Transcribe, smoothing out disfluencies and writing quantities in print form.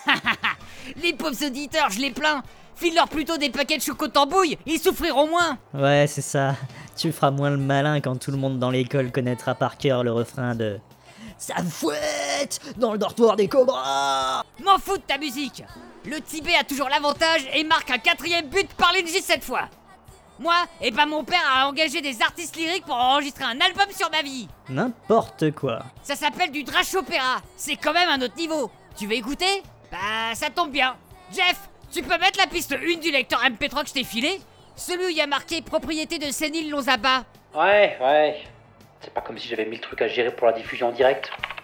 Les pauvres auditeurs, je les plains. File-leur plutôt des paquets de chocotambouille, ils souffriront moins. Ouais, c'est ça. Tu feras moins le malin quand tout le monde dans l'école connaîtra par cœur le refrain de Ça fouette dans le dortoir des cobras. M'en fous de ta musique. Le Tibet a toujours l'avantage et marque un 4e but par l'NJ cette fois. Moi, mon père a engagé des artistes lyriques pour enregistrer un album sur ma vie. N'importe quoi. Ça s'appelle du trash opéra. C'est quand même un autre niveau. Tu veux écouter? Bah, ça tombe bien. Jeff, tu peux mettre la piste 1 du lecteur MP3 que je t'ai filé? Celui où il y a marqué propriété de Sénil Lonzaba. Ouais. C'est pas comme si j'avais 1000 trucs à gérer pour la diffusion en direct.